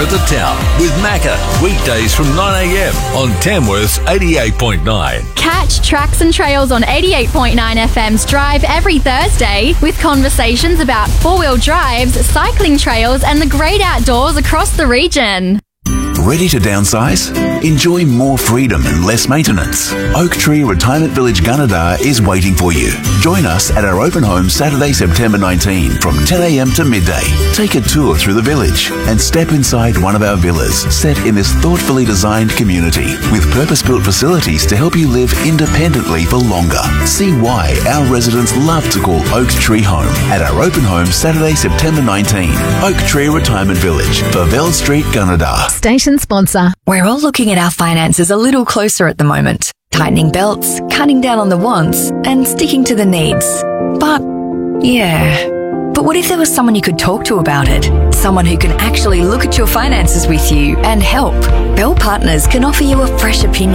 At the Town with Macca, weekdays from 9 a.m. on Tamworth's 88.9. Catch Tracks and Trails on 88.9 FM's Drive every Thursday with conversations about four-wheel drives, cycling trails and the great outdoors across the region. Ready to downsize? Enjoy more freedom and less maintenance. Oak Tree Retirement Village Gunnedah is waiting for you. Join us at our open home Saturday, September 19 from 10 a.m. to midday. Take a tour through the village and step inside one of our villas set in this thoughtfully designed community with purpose-built facilities to help you live independently for longer. See why our residents love to call Oak Tree home at our open home Saturday, September 19. Oak Tree Retirement Village, Favell Street, Gunnedah. Station sponsor. We're all looking at our finances a little closer at the moment. Tightening belts, cutting down on the wants, and sticking to the needs. But what if there was someone you could talk to about it? Someone who can actually look at your finances with you and help. Bell Partners can offer you a fresh opinion